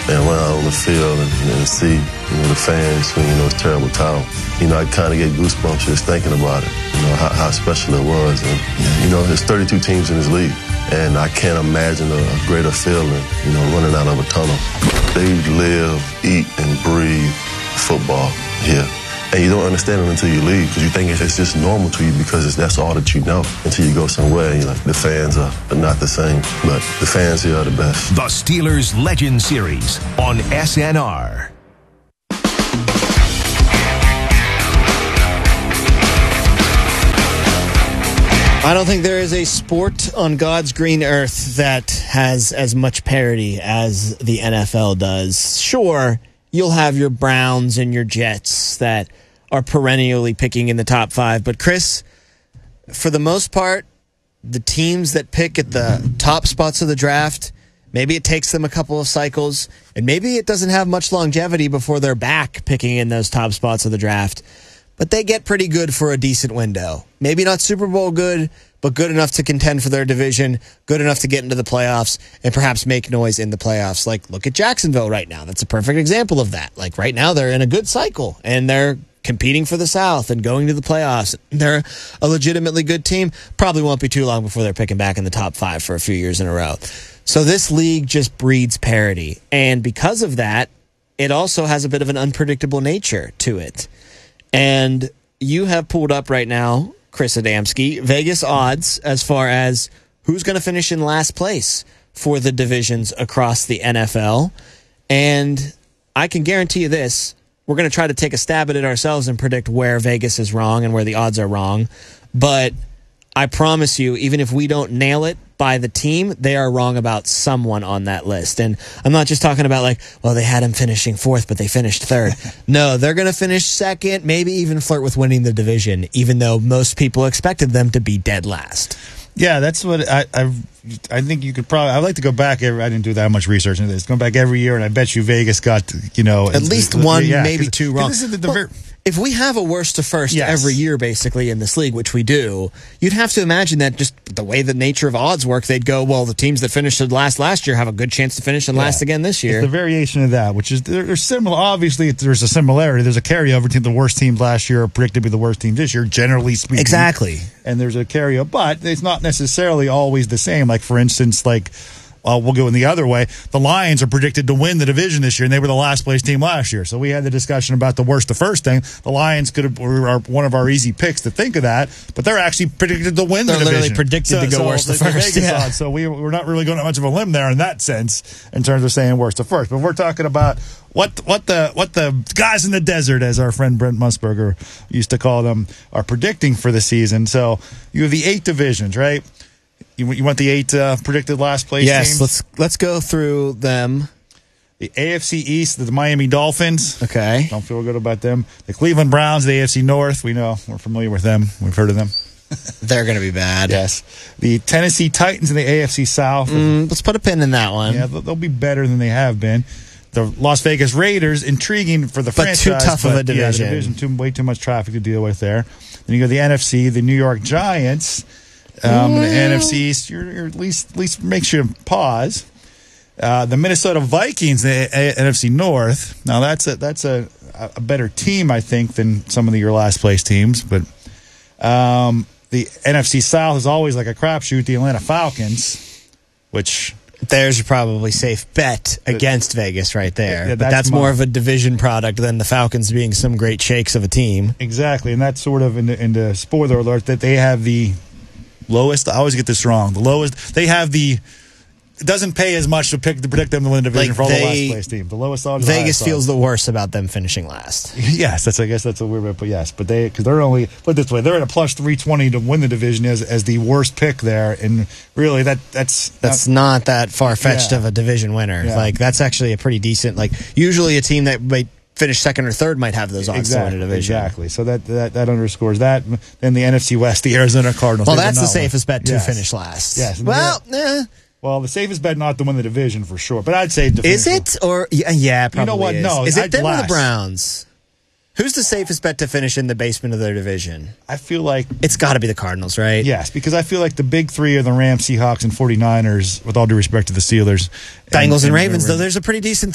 and run out on the field and see, the fans swinging those terrible towels. I kind of get goosebumps just thinking about it, how special it was. And, there's 32 teams in this league, and I can't imagine a greater feeling, running out of a tunnel. They live, eat, and breathe football here. And you don't understand it until you leave, because you think it's just normal to you because that's all that you know, until you go somewhere and you're like, the fans are not the same, but the fans here are the best. The Steelers Legend Series on SNR. I don't think there is a sport on God's green earth that has as much parity as the NFL does. Sure, you'll have your Browns and your Jets that are perennially picking in the top 5. But, Chris, for the most part, the teams that pick at the top spots of the draft, maybe it takes them a couple of cycles, and maybe it doesn't have much longevity before they're back picking in those top spots of the draft. But they get pretty good for a decent window. Maybe not Super Bowl good, but good enough to contend for their division, good enough to get into the playoffs, and perhaps make noise in the playoffs. Like, look at Jacksonville right now. That's a perfect example of that. Like, right now, they're in a good cycle, and they're competing for the South and going to the playoffs. They're a legitimately good team. Probably won't be too long before they're picking back in the top 5 for a few years in a row. So this league just breeds parity. And because of that, it also has a bit of an unpredictable nature to it. And you have pulled up right now, Chris Adamski, Vegas odds as far as who's going to finish in last place for the divisions across the NFL. And I can guarantee you this, we're going to try to take a stab at it ourselves and predict where Vegas is wrong and where the odds are wrong. But I promise you, even if we don't nail it by the team, they are wrong about someone on that list. And I'm not just talking about like, well, they had him finishing 4th, but they finished 3rd. No, they're going to finish 2nd, maybe even flirt with winning the division, even though most people expected them to be dead last. Yeah, that's what I think you could probably. I'd like to go back. I didn't do that much research into this. Going back every year, and I bet you Vegas got at least one, maybe 2 wrong. This is if we have a worst to first every year, basically, in this league, which we do, you'd have to imagine that just the way the nature of odds work, they'd go, well, the teams that finished last year have a good chance to finish and last again this year. It's the variation of that, which is they're similar. Obviously, there's a similarity. There's a carryover team. The worst team last year are predicted to be the worst team this year, generally speaking. Exactly. And there's a carryover, but it's not necessarily always the same. Like, for instance, we'll go in the other way. The Lions are predicted to win the division this year, and they were the last place team last year. So we had the discussion about the worst to first thing. The Lions were one of our easy picks to think of that, but they're actually predicted to win the division. They're literally predicted to go worst to first. Yeah. So we're not really going on much of a limb there in that sense in terms of saying worst to first. But we're talking about what the guys in the desert, as our friend Brent Musburger used to call them, are predicting for the season. So you have the 8 divisions, right? You want the 8 predicted last place teams? Yes, let's go through them. The AFC East, the Miami Dolphins. Okay. Don't feel good about them. The Cleveland Browns, the AFC North. We know. We're familiar with them. We've heard of them. They're going to be bad. Yes. The Tennessee Titans in the AFC South. Let's put a pin in that one. Yeah, they'll be better than they have been. The Las Vegas Raiders, intriguing for the franchise. But too tough of a division. Yeah, the division, way too much traffic to deal with there. Then you go to the NFC, the New York Giants. The NFC East, you're at least makes you pause. The Minnesota Vikings, the NFC North. Now that's a better team, I think, than some of your last place teams. But the NFC South is always like a crapshoot. The Atlanta Falcons, which there's your probably safe bet against Vegas right there. Yeah, but that's more of a division product than the Falcons being some great shakes of a team. Exactly, and that's sort of in the spoiler alert that they have the lowest. I always get this wrong. The lowest. They have the. It doesn't pay as much to predict them to win the division for all the last place team. The lowest odds. Vegas feels the worst about them finishing last. Yes, I guess that's a weird way, but yes, but because they're only put it this way, they're at a plus 320 to win the division as the worst pick there, and really that's not that far fetched of a division winner. Yeah. Like that's actually a pretty decent. Like usually a team that might finish second or third might have those odds to win a division. Exactly. So that underscores that. Then the NFC West, the Arizona Cardinals. Well, that's the safest bet to finish last. Yes. Well, the safest bet not to win the division for sure, but I'd say is it or yeah, probably. You know what? Is. No, is it them or the Browns? Who's the safest bet to finish in the basement of their division? I feel like it's got to be the Cardinals, right? Yes, because I feel like the big three are the Rams, Seahawks, and 49ers, with all due respect to the Steelers. Bengals and Ravens, though, there's a pretty decent